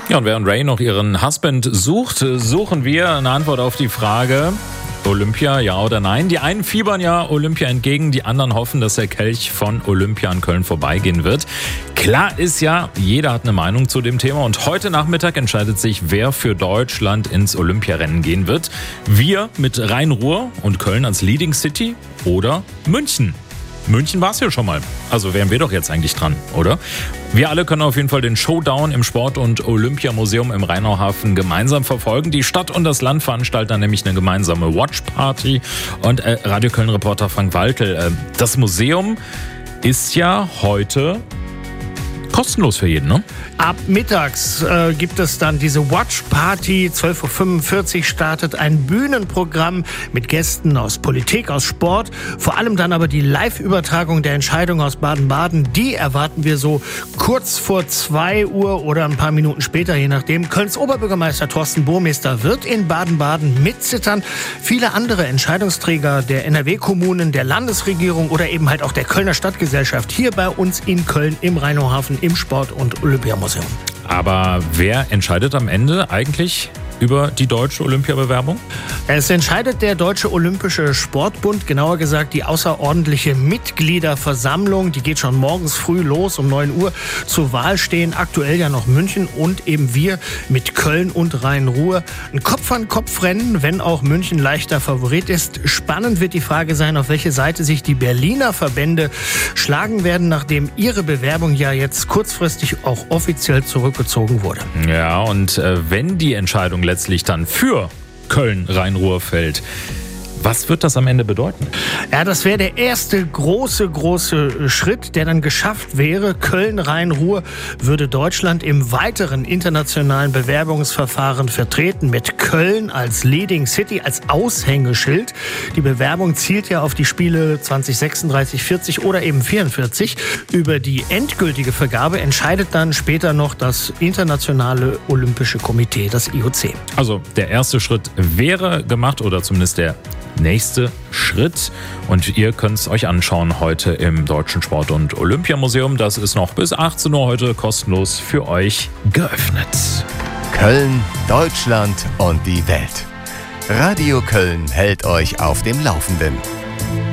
Ja, und während Ray noch ihren Husband sucht, suchen wir eine Antwort auf die Frage: Olympia, ja oder nein? Die einen fiebern ja Olympia entgegen, die anderen hoffen, dass der Kelch von Olympia in Köln vorbeigehen wird. Klar ist ja, jeder hat eine Meinung zu dem Thema und heute Nachmittag entscheidet sich, wer für Deutschland ins Olympiarennen gehen wird. Wir mit Rhein-Ruhr und Köln als Leading City oder München. München war es ja schon mal. Also wären wir doch jetzt eigentlich dran, oder? Wir alle können auf jeden Fall den Showdown im Sport- und Olympiamuseum im Rheinauhafen gemeinsam verfolgen. Die Stadt und das Land veranstalten nämlich eine gemeinsame Watchparty. Und Radio Köln-Reporter Frank Waltel, das Museum ist ja heute kostenlos für jeden, ne? Ab mittags gibt es dann diese Watch-Party. 12.45 Uhr startet ein Bühnenprogramm mit Gästen aus Politik, aus Sport. Vor allem dann aber die Live-Übertragung der Entscheidung aus Baden-Baden. Die erwarten wir so kurz vor 2 Uhr oder ein paar Minuten später, je nachdem. Kölns Oberbürgermeister Thorsten Burmester wird in Baden-Baden mitzittern. Viele andere Entscheidungsträger der NRW-Kommunen, der Landesregierung oder eben halt auch der Kölner Stadtgesellschaft hier bei uns in Köln im Rheinauhafen im Sport- und Olympiamuseum. Aber wer entscheidet am Ende eigentlich über die deutsche Olympiabewerbung? Es entscheidet der Deutsche Olympische Sportbund, genauer gesagt die außerordentliche Mitgliederversammlung. Die geht schon morgens früh los, um 9 Uhr. Zur Wahl stehen aktuell ja noch München und eben wir mit Köln und Rhein-Ruhr. Ein Kopf-an-Kopf-Rennen, wenn auch München leichter Favorit ist. Spannend wird die Frage sein, auf welche Seite sich die Berliner Verbände schlagen werden, nachdem ihre Bewerbung ja jetzt kurzfristig auch offiziell zurückgezogen wurde. Ja, und wenn die Entscheidung letztlich dann für Köln Rhein-Ruhr fällt, was wird das am Ende bedeuten? Ja, das wäre der erste große Schritt, der dann geschafft wäre. Köln Rhein-Ruhr würde Deutschland im weiteren internationalen Bewerbungsverfahren vertreten, mit Köln als Leading City, als Aushängeschild. Die Bewerbung zielt ja auf die Spiele 2036, 40 oder eben 44. Über die endgültige Vergabe entscheidet dann später noch das Internationale Olympische Komitee, das IOC. Also der erste Schritt wäre gemacht oder zumindest der nächste Schritt. Und ihr könnt es euch anschauen heute im Deutschen Sport- und Olympiamuseum. Das ist noch bis 18 Uhr heute kostenlos für euch geöffnet. Köln, Deutschland und die Welt. Radio Köln hält euch auf dem Laufenden.